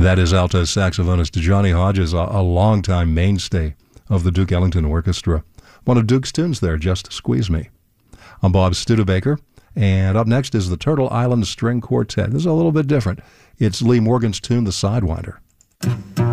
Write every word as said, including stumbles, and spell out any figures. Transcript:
That is alto saxophonist Johnny Hodges, a, a longtime mainstay of the Duke Ellington Orchestra. One of Duke's tunes there, Just Squeeze Me. I'm Bob Studebaker, and up next is the Turtle Island String Quartet. This is a little bit different. It's Lee Morgan's tune, The Sidewinder.